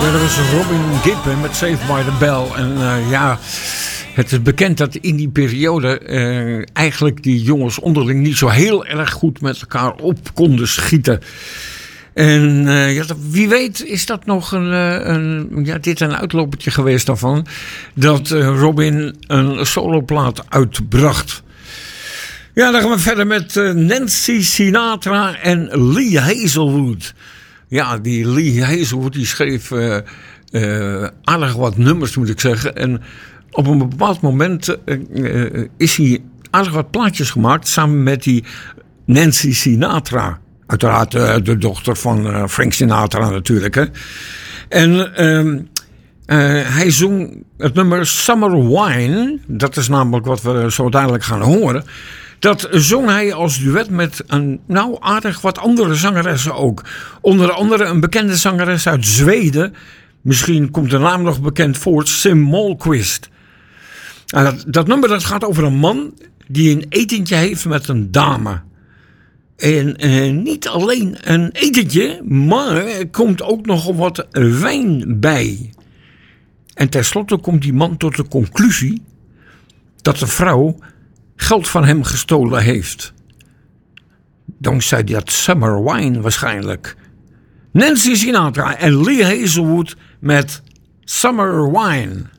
Ja, dat was Robin Gibb met Saved by the Bell. En ja, het is bekend dat in die periode eigenlijk die jongens onderling niet zo heel erg goed met elkaar op konden schieten. En ja, wie weet is dat nog dit een uitlopertje geweest daarvan. Dat Robin een soloplaat uitbracht. Ja, dan gaan we verder met Nancy Sinatra en Lee Hazelwood. Ja, die Lee Hazelwood die schreef aardig wat nummers, moet ik zeggen. En op een bepaald moment is hij aardig wat plaatjes gemaakt samen met die Nancy Sinatra. Uiteraard de dochter van Frank Sinatra natuurlijk. Hè. En hij zong het nummer Summer Wine. Dat is namelijk wat we zo dadelijk gaan horen. Dat zong hij als duet met aardig wat andere zangeressen ook. Onder andere een bekende zangeres uit Zweden. Misschien komt de naam nog bekend voor, Sim Malmquist. Dat nummer dat gaat over een man die een etentje heeft met een dame. En niet alleen een etentje, maar er komt ook nog wat wijn bij. En tenslotte komt die man tot de conclusie dat de vrouw geld van hem gestolen heeft. Dankzij dat summer wine waarschijnlijk. Nancy Sinatra en Lee Hazelwood met Summer Wine.